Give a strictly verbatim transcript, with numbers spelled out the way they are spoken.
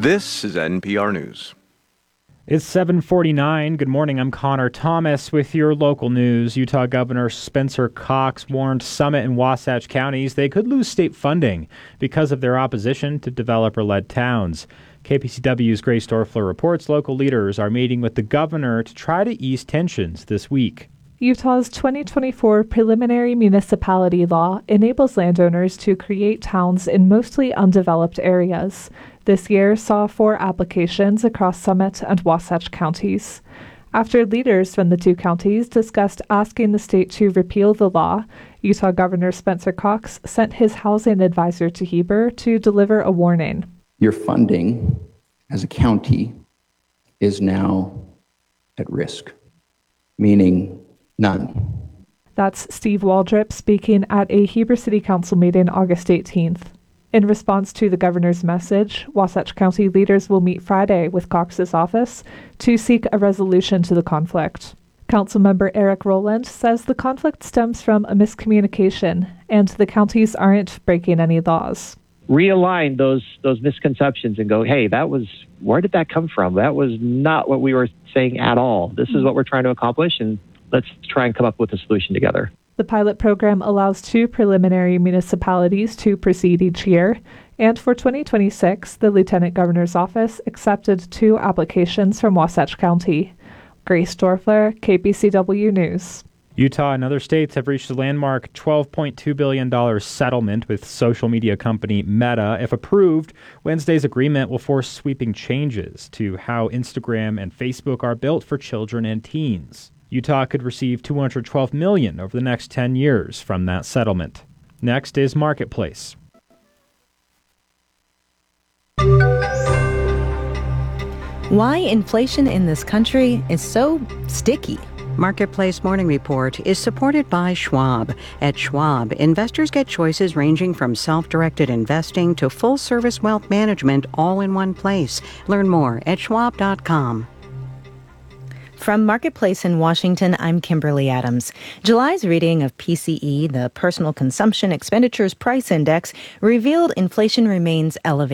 This is N P R News. It's seven forty-nine. Good morning. I'm Connor Thomas with your local news. Utah Governor Spencer Cox warned Summit and Wasatch counties they could lose state funding because of their opposition to developer-led towns. K P C W's Grace Dorfler reports local leaders are meeting with the governor to try to ease tensions this week. Utah's twenty twenty-four preliminary municipality law enables landowners to create towns in mostly undeveloped areas. This year saw four applications across Summit and Wasatch counties. After leaders from the two counties discussed asking the state to repeal the law, Utah Governor Spencer Cox sent his housing advisor to Heber to deliver a warning. Your funding as a county is now at risk, meaning none. That's Steve Waldrop speaking at a Heber City Council meeting August eighteenth. In response to the governor's message, Wasatch County leaders will meet Friday with Cox's office to seek a resolution to the conflict. Councilmember Eric Rowland says the conflict stems from a miscommunication and the counties aren't breaking any laws. Realign those those misconceptions and go, hey, that was, where did that come from? That was not what we were saying at all. This is what we're trying to accomplish, and let's try and come up with a solution together. The pilot program allows two preliminary municipalities to proceed each year, and for twenty twenty-six, the Lieutenant Governor's Office accepted two applications from Wasatch County. Grace Dorfler, K P C W News. Utah and other states have reached a landmark twelve point two billion dollars settlement with social media company Meta. If approved, Wednesday's agreement will force sweeping changes to how Instagram and Facebook are built for children and teens. Utah could receive two hundred twelve million dollars over the next ten years from that settlement. Next is Marketplace. Why inflation in this country is so sticky. Marketplace Morning Report is supported by Schwab. At Schwab, investors get choices ranging from self-directed investing to full-service wealth management all in one place. Learn more at schwab dot com. From Marketplace in Washington, I'm Kimberly Adams. July's reading of P C E, the Personal Consumption Expenditures Price Index, revealed inflation remains elevated.